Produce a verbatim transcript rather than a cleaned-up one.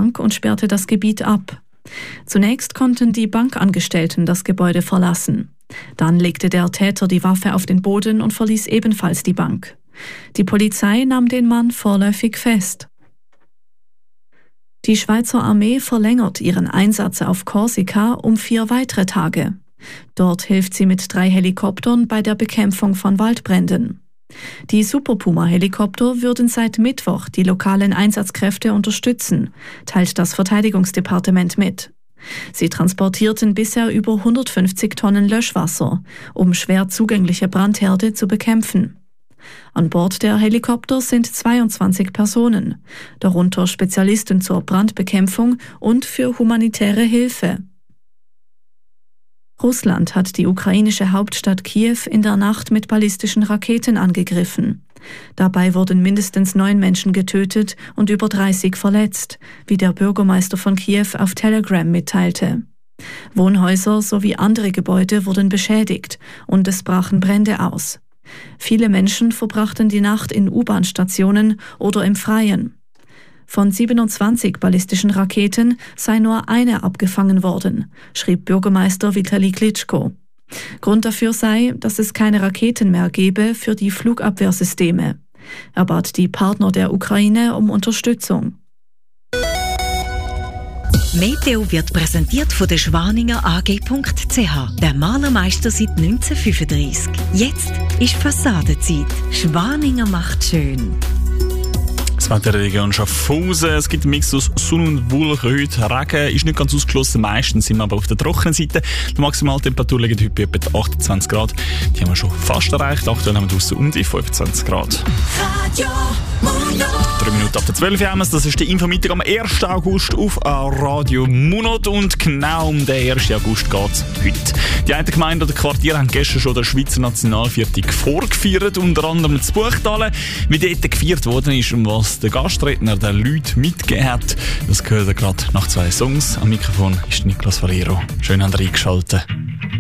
Bank und sperrte das Gebiet ab. Zunächst konnten die Bankangestellten das Gebäude verlassen. Dann legte der Täter die Waffe auf den Boden und verließ ebenfalls die Bank. Die Polizei nahm den Mann vorläufig fest. Die Schweizer Armee verlängert ihren Einsatz auf Korsika um vier weitere Tage. Dort hilft sie mit drei Helikoptern bei der Bekämpfung von Waldbränden. Die Super Puma-Helikopter würden seit Mittwoch die lokalen Einsatzkräfte unterstützen, teilt das Verteidigungsdepartement mit. Sie transportierten bisher über hundertfünfzig Tonnen Löschwasser, um schwer zugängliche Brandherde zu bekämpfen. An Bord der Helikopter sind zweiundzwanzig Personen, darunter Spezialisten zur Brandbekämpfung und für humanitäre Hilfe. Russland hat die ukrainische Hauptstadt Kiew in der Nacht mit ballistischen Raketen angegriffen. Dabei wurden mindestens neun Menschen getötet und über dreißig verletzt, wie der Bürgermeister von Kiew auf Telegram mitteilte. Wohnhäuser sowie andere Gebäude wurden beschädigt und es brachen Brände aus. Viele Menschen verbrachten die Nacht in U-Bahn-Stationen oder im Freien. Von siebenundzwanzig ballistischen Raketen sei nur eine abgefangen worden, schrieb Bürgermeister Vitali Klitschko. Grund dafür sei, dass es keine Raketen mehr gebe für die Flugabwehrsysteme. Er bat die Partner der Ukraine um Unterstützung. Meteo wird präsentiert von der Schwaninger A G punkt C H. Der Malermeister seit neunzehnhundertfünfunddreissig. Jetzt ist Fassadenzeit. Schwaninger macht schön. Das Wetter in der Region Schaffhausen. Es gibt einen Mix aus Sonne und Wolken. Heute Regen ist nicht ganz ausgeschlossen. Meistens sind wir aber auf der trockenen Seite. Die Maximaltemperatur liegt heute bei etwa achtundzwanzig Grad. Die haben wir schon fast erreicht. Aktuell haben wir draussen um die fünfundzwanzig Grad. Radio Mono. Drei Minuten ab der zwölf haben wir es. Das ist der Infomittag am ersten August auf Radio Monat. Und genau um den ersten August geht es heute. Die einen Gemeinden oder Quartiere haben gestern schon den Schweizer Nationalviertag vorgefeiert. Unter anderem das Buchtal, wie dort gefeiert worden ist und was der Gastredner den Leuten mitgegeben hat. Das gehört gerade nach zwei Songs. Am Mikrofon ist Niklas Valero. Schön, habt ihr eingeschaltet.